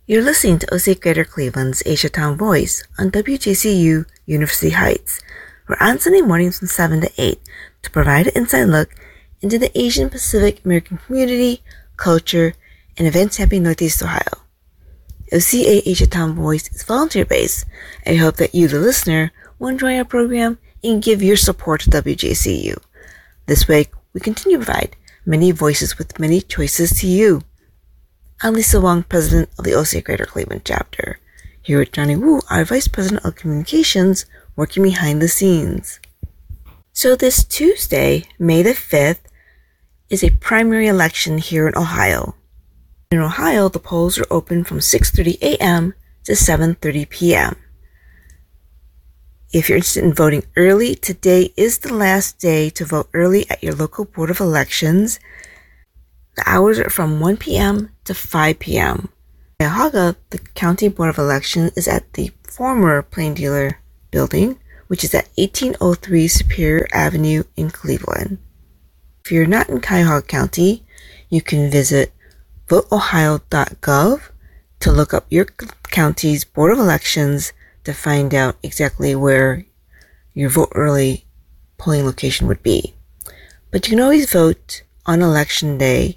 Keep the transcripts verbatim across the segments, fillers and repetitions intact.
You're listening to O C A Greater Cleveland's Asiatown Voice on W J C U University Heights. We're on Sunday mornings from seven to eight to provide an inside look into the Asian Pacific American community, culture, and events happening in Northeast Ohio. O C A Asiatown Voice is volunteer-based, and we hope that you, the listener, will enjoy our program and give your support to W J C U. This week, we continue to provide many voices with many choices to you. I'm Lisa Wong, President of the O C A Greater Cleveland Chapter. Here with Johnny Wu, our Vice President of Communications, working behind the scenes. So this Tuesday, May the fifth, is a primary election here in Ohio. In Ohio, the polls are open from six thirty a.m. to seven thirty p.m. If you're interested in voting early, today is the last day to vote early at your local Board of Elections. The hours are from one p.m. to five p.m. In Cuyahoga, the County Board of Elections is at the former Plain Dealer building, which is at eighteen oh three Superior Avenue in Cleveland. If you're not in Cuyahoga County, you can visit vote ohio dot gov to look up your county's Board of Elections to find out exactly where your vote early polling location would be. But you can always vote on Election Day,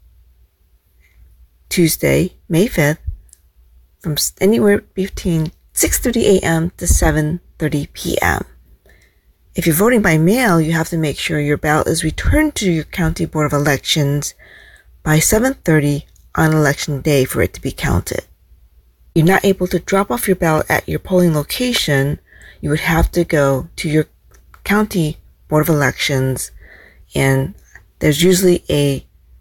Tuesday, May fifth, from anywhere between six thirty a.m. to seven thirty p.m. If you're voting by mail, you have to make sure your ballot is returned to your County Board of Elections by seven thirty on Election Day for it to be counted. If you're not able to drop off your ballot at your polling location, you would have to go to your County Board of Elections, and there's usually a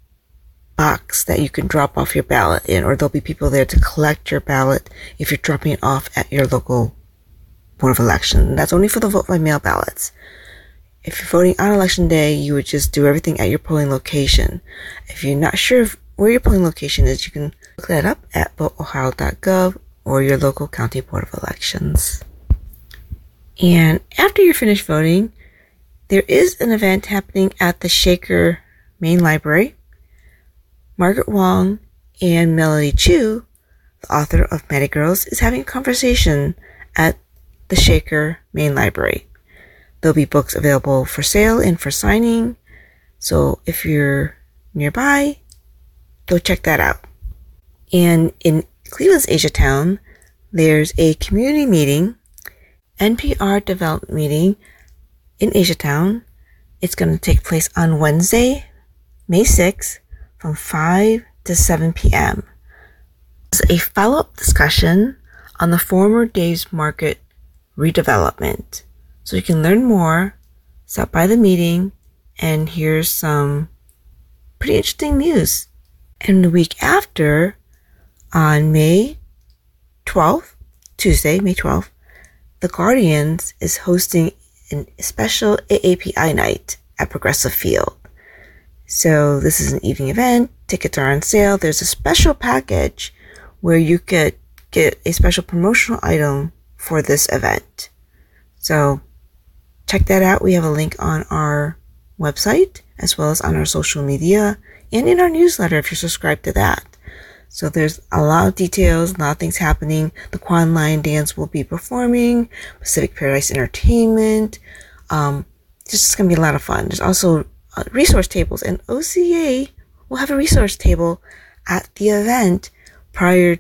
box that you can drop off your ballot in, or there'll be people there to collect your ballot if you're dropping it off at your local Board of Elections. And that's only for the vote by mail ballots. If you're voting on Election Day, you would just do everything at your polling location. If you're not sure where your polling location is, you can look that up at vote ohio dot gov or your local County Board of Elections. And after you're finished voting, there is an event happening at the Shaker Main Library. Margaret Wong and Melody Chu, the author of Meta Girls, is having a conversation at the Shaker Main Library. There'll be books available for sale and for signing, so if you're nearby, go check that out. And in Cleveland's Asiatown, there's a community meeting, N P R development meeting in Asiatown. It's going to take place on Wednesday, May sixth, from five to seven p.m. It's a follow-up discussion on the former Dave's Market redevelopment. So you can learn more, stop by the meeting, and hear some pretty interesting news. And the week after, on May twelfth, Tuesday, May twelfth, The Guardians is hosting a special A A P I night at Progressive Field. So this is an evening event. Tickets are on sale. There's a special package where you could get a special promotional item for this event. So check that out. We have a link on our website as well as on our social media and in our newsletter if you're subscribed to that. So there's a lot of details, a lot of things happening. The Quan Lion Dance will be performing, Pacific Paradise Entertainment. Um, it's just going to be a lot of fun. There's also uh, resource tables, and O C A will have a resource table at the event prior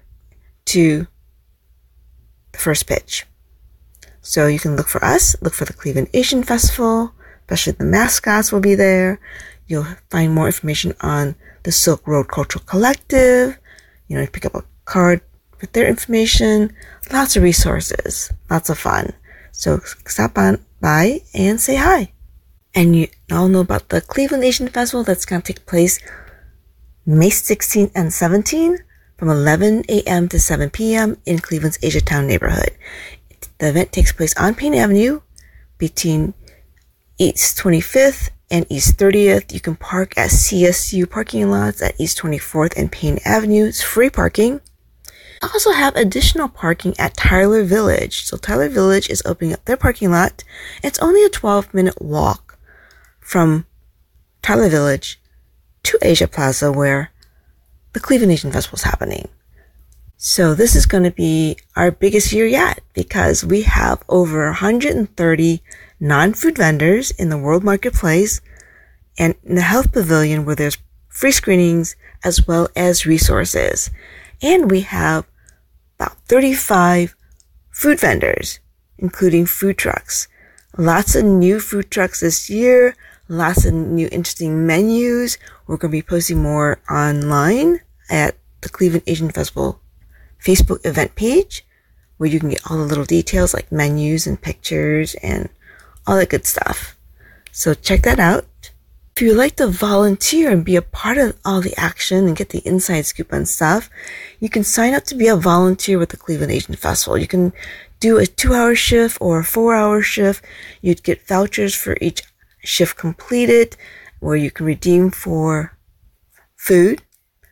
to the first pitch. So you can look for us, look for the Cleveland Asian Festival, especially the mascots will be there. You'll find more information on the Silk Road Cultural Collective. You know, you pick up a card with their information. Lots of resources. Lots of fun. So stop on by and say hi. And you all know about the Cleveland Asian Festival that's going to take place May sixteenth and seventeenth from eleven a.m. to seven p.m. in Cleveland's Asiatown neighborhood. The event takes place on Payne Avenue between East twenty-fifth and East thirtieth. You can park at C S U parking lots at East twenty-fourth and Payne Avenue. It's free parking. Also have additional parking at Tyler Village. So Tyler Village is opening up their parking lot. It's only a twelve minute walk from Tyler Village to Asia Plaza, where the Cleveland Asian Festival is happening. So this is going to be our biggest year yet because we have over one hundred thirty non-food vendors in the World Marketplace and in the Health Pavilion where there's free screenings as well as resources. And we have about thirty-five food vendors, including food trucks. Lots of new food trucks this year, lots of new interesting menus. We're going to be posting more online at the Cleveland Asian Festival Facebook event page, where you can get all the little details like menus and pictures and all that good stuff. So check that out. If you would like to volunteer and be a part of all the action and get the inside scoop on stuff, you can sign up to be a volunteer with the Cleveland Asian Festival. You can do a two-hour shift or a four-hour shift. You'd get vouchers for each shift completed where you can redeem for food.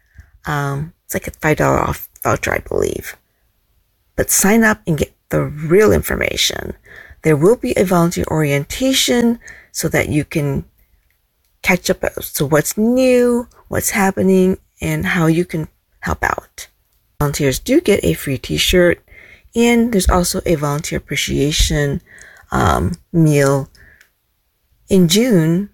Um, it's like a five dollars off voucher, I believe. But sign up and get the real information. There will be a volunteer orientation so that you can catch up as to what's new, what's happening, and how you can help out. Volunteers do get a free t-shirt, and there's also a volunteer appreciation um, meal in June.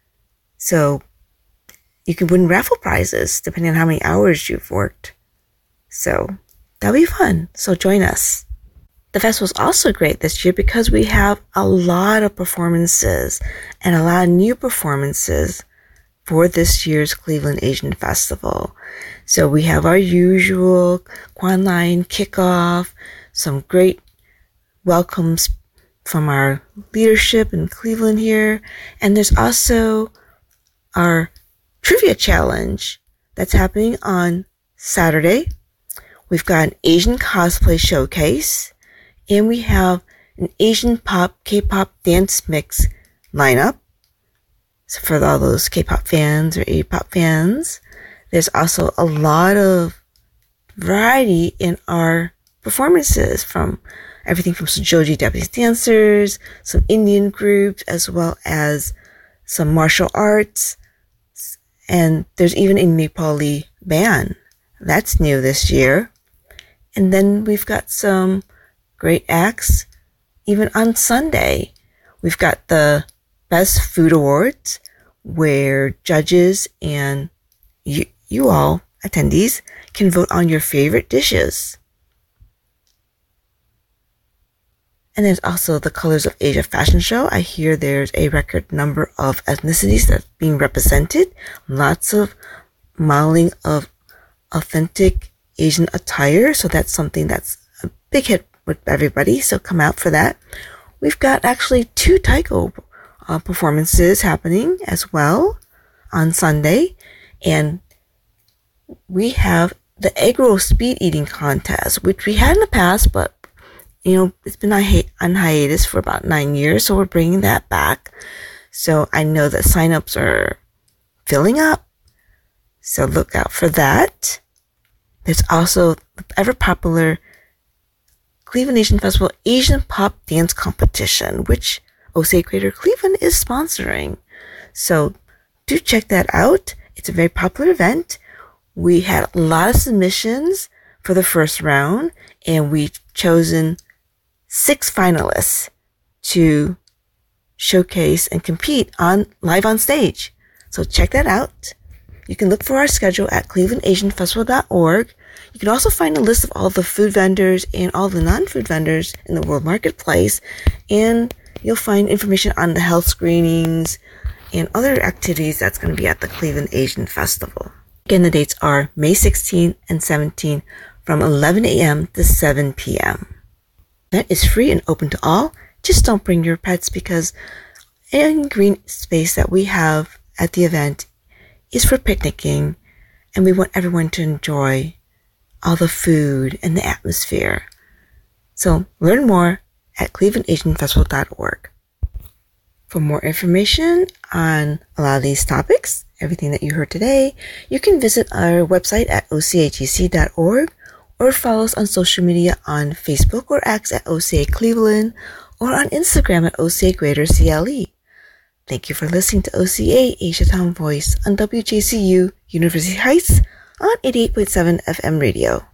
So you can win raffle prizes depending on how many hours you've worked. So that'll be fun. So join us. The festival's also great this year because we have a lot of performances and a lot of new performances for this year's Cleveland Asian Festival. So we have our usual Kwanline kickoff, some great welcomes from our leadership in Cleveland here, and there's also our trivia challenge that's happening on Saturday. We've got an Asian cosplay showcase, and we have an Asian pop, K-pop dance mix lineup. So for all those K-pop fans or A-pop fans, there's also a lot of variety in our performances, from everything from some Joji Japanese dancers, some Indian groups, as well as some martial arts. And there's even a Nepali band. That's new this year. And then we've got some great acts even on Sunday. We've got the Best Food Awards, where judges and you, you all, attendees, can vote on your favorite dishes. And there's also the Colors of Asia fashion show. I hear there's a record number of ethnicities that's being represented. Lots of modeling of authentic Asian attire. So that's something that's a big hit with everybody. So come out for that. We've got actually two taiko uh, performances happening as well on Sunday. And we have the egg roll speed eating contest, which we had in the past, but you know, it's been on, hi- on hiatus for about nine years, so we're bringing that back. So I know that signups are filling up, so look out for that. There's also the ever popular Cleveland Asian Festival Asian Pop Dance Competition, which O C A Greater Cleveland is sponsoring. So do check that out. It's a very popular event. We had a lot of submissions for the first round, and we've chosen six finalists to showcase and compete on live on stage. So check that out. You can look for our schedule at cleveland asian festival dot org. You can also find a list of all the food vendors and all the non-food vendors in the World Marketplace. And you'll find information on the health screenings and other activities that's going to be at the Cleveland Asian Festival. Again, the dates are May sixteenth and seventeenth from eleven a.m. to seven p.m. That is free and open to all. Just don't bring your pets because any green space that we have at the event is for picnicking, and we want everyone to enjoy all the food and the atmosphere. So learn more at cleveland asian festival dot org. For more information on a lot of these topics, everything that you heard today, you can visit our website at o c a g c dot org or follow us on social media on Facebook or X at O C A Cleveland or on Instagram at O C A Greater C L E. Thank you for listening to O C A Asia Town Voice on W J C U University Heights on eighty-eight point seven F M radio.